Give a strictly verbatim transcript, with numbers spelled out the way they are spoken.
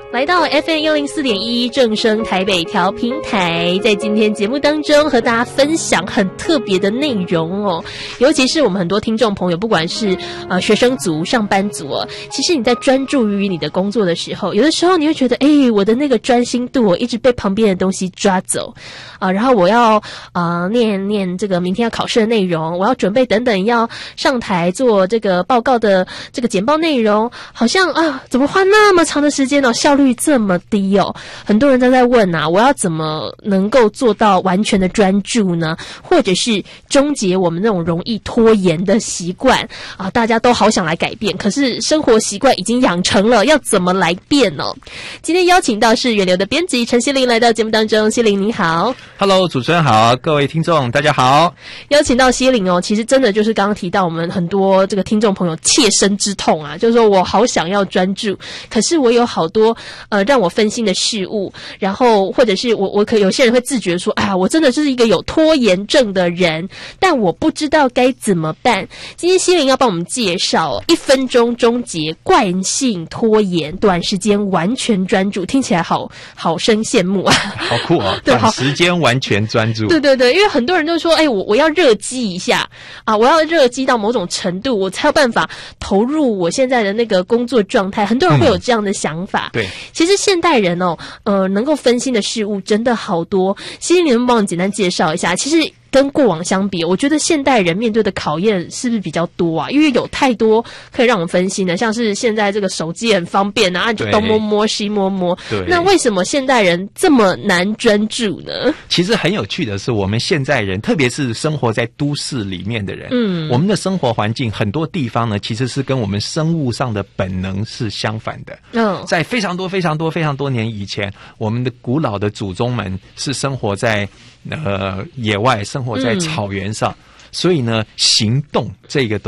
来到 F M 一零四点一正声台北调频台，在今天节目当中和大家分享很特别的内容哦，尤其是我们很多听众朋友，不管是呃学生族、上班族哦，其实你在专注于你的工作的时候，有的时候你会觉得，哎，我的那个专心度，我一直被旁边的东西抓走啊、呃，然后我要啊、呃、念念这个明天要考试的内容，我要准备等等要上台做这个报告的这个简报内容，好像啊怎么花那么长的时间哦，效率这么低哦，很多人都在问啊，我要怎么能够做到完全的专注呢？或者是终结我们那种容易拖延的习惯啊？大家都好想来改变，可是生活习惯已经养成了，要怎么来变呢？今天邀请到是远流的编辑陈希伶来到节目当中，希伶你好。 Hello， 主持人好，各位听众大家好。 邀请到希伶哦，其实真的就是刚刚提到我们很多这个听众朋友切身之痛啊，就是说我好想要专注，可是我有好多呃让我分心的事物，然后或者是我我可有些人会自觉说，哎呀，我真的是一个有拖延症的人，但我不知道该怎么办。今天希伶要帮我们介绍一分钟终结惯性拖延，短时间完全专注，听起来好好生羡慕啊， 好酷哦， 对， 短时间完全专注。 对对对，因为很多人都说，哎，我我要热机一下啊，我要热机到某种程度，我才有办法投入我现在的那个工作状态。很多人会有这样的想法。 嗯、对， 其实现代人哦，呃，能够分心的事物真的好多。希伶，你能帮我简单介绍一下？其实跟过往相比，我觉得现代人面对的考验是不是比较多啊？因为有太多可以让我们分心的，像是现在这个手机很方便啊，就东摸摸西摸摸。 对， 那为什么现代人这么难专注呢？ 其实很有趣的是，我们现在人，特别是生活在都市里面的人，嗯，我们的生活环境很多地方呢，其实是跟我们生物上的本能是相反的。嗯，在非常多非常多非常多年以前，我们的古老的祖宗们是生活在呃野外，生活在草原上，嗯、所以呢，行动这个东